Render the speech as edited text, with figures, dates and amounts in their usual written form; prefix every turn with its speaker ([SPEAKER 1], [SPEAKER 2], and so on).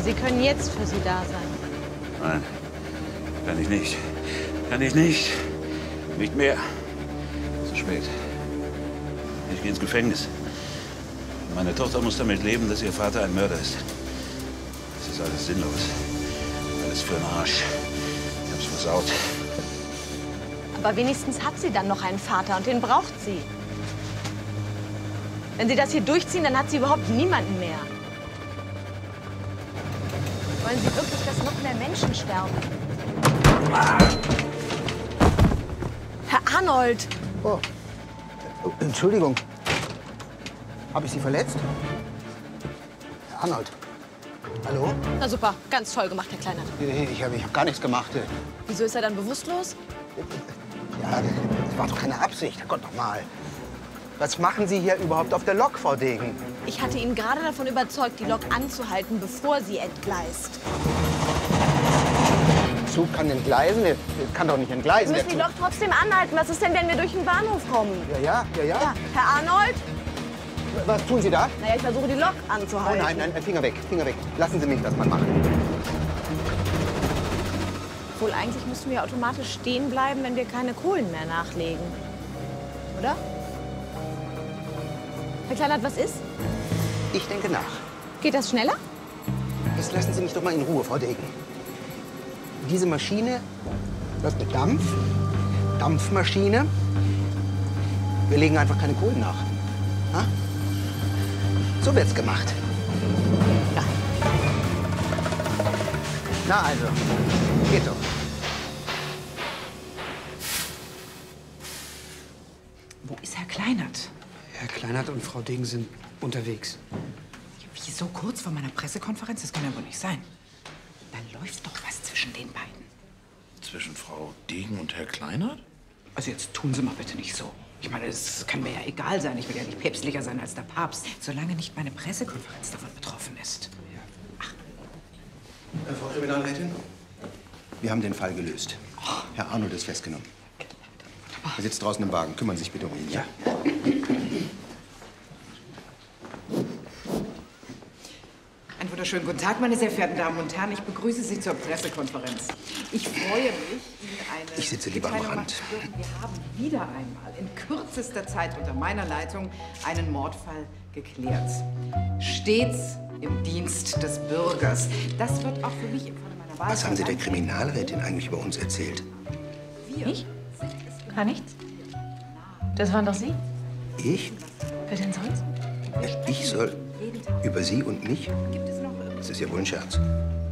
[SPEAKER 1] Sie können jetzt für sie da sein.
[SPEAKER 2] Nein, kann ich nicht. Kann ich nicht. Nicht mehr. Zu spät. Ich gehe ins Gefängnis. Meine Tochter muss damit leben, dass ihr Vater ein Mörder ist. Das ist alles sinnlos. Alles für den Arsch. Ich hab's versaut.
[SPEAKER 1] Aber wenigstens hat sie dann noch einen Vater und den braucht sie. Wenn Sie das hier durchziehen, dann hat sie überhaupt niemanden mehr. Wollen Sie wirklich, dass noch mehr Menschen sterben? Herr Arnold!
[SPEAKER 3] Oh. Entschuldigung. Habe ich Sie verletzt? Herr Arnold. Hallo?
[SPEAKER 1] Na super, ganz toll gemacht, Herr Kleinert.
[SPEAKER 3] Ich hab gar nichts gemacht.
[SPEAKER 1] Wieso ist er dann bewusstlos?
[SPEAKER 3] Ja, das war doch keine Absicht. Gott, noch mal. Was machen Sie hier überhaupt auf der Lok, Frau Degen?
[SPEAKER 1] Ich hatte ihn gerade davon überzeugt, die Lok anzuhalten, bevor sie entgleist.
[SPEAKER 3] Der Zug kann entgleisen? Der kann doch nicht entgleisen.
[SPEAKER 1] Wir müssen die Lok trotzdem anhalten. Was ist denn, wenn wir durch den Bahnhof kommen?
[SPEAKER 3] Ja.
[SPEAKER 1] Ja, Herr Arnold?
[SPEAKER 3] Was tun Sie da?
[SPEAKER 1] Naja, ich versuche, die Lok
[SPEAKER 3] Oh
[SPEAKER 1] anzuhalten.
[SPEAKER 3] nein, Finger weg, Finger weg. Lassen Sie mich das mal machen.
[SPEAKER 1] Obwohl, eigentlich müssten wir automatisch stehen bleiben, wenn wir keine Kohlen mehr nachlegen. Oder? Herr Kleinert, was ist?
[SPEAKER 3] Ich denke nach.
[SPEAKER 1] Geht das schneller?
[SPEAKER 3] Jetzt lassen Sie mich doch mal in Ruhe, Frau Degen. Diese Maschine läuft mit Dampf. Dampfmaschine. Wir legen einfach keine Kohlen nach. Ha? So wird's gemacht. Ja. Na also, geht doch.
[SPEAKER 4] Wo ist Herr Kleinert?
[SPEAKER 5] Herr Kleinert und Frau Degen sind unterwegs.
[SPEAKER 4] Wie so kurz vor meiner Pressekonferenz? Das kann ja wohl nicht sein. Da läuft doch was zwischen den beiden.
[SPEAKER 6] Zwischen Frau Degen und Herr Kleinert?
[SPEAKER 4] Also jetzt tun Sie mal bitte nicht so. Ich meine, es kann mir ja egal sein. Ich will ja nicht päpstlicher sein als der Papst, solange nicht meine Pressekonferenz davon betroffen ist.
[SPEAKER 3] Frau Kriminalrätin, wir haben den Fall gelöst. Herr Arnold ist festgenommen. Er sitzt draußen im Wagen. Kümmern Sie sich bitte um ihn, ja?
[SPEAKER 4] Einen wunderschönen guten Tag, meine sehr verehrten Damen und Herren. Ich begrüße Sie zur Pressekonferenz. Ich freue mich, Ihnen eine
[SPEAKER 3] Ich sitze lieber am
[SPEAKER 4] Mitteilung
[SPEAKER 3] Rand.
[SPEAKER 4] machen zu dürfen. Wir haben wieder einmal in kürzester Zeit unter meiner Leitung einen Mordfall geklärt. Stets im Dienst des Bürgers. Das wird auch für mich im Falle meiner Wahl...
[SPEAKER 3] Was haben Sie der Kriminalrätin eigentlich über uns erzählt?
[SPEAKER 1] Ich? Gar nichts. Das waren doch Sie.
[SPEAKER 3] Ich?
[SPEAKER 1] Wer denn sonst?
[SPEAKER 3] Ich soll über Sie und mich? Das ist ja wohl ein Scherz.